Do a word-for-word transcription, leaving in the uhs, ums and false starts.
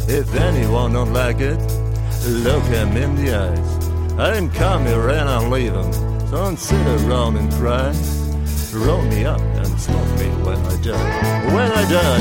If anyone don't like it, look him in the eyes. I didn't come here and I'm leaving, so don't sit around and cry. Roll me up and smoke me when I die. When I die.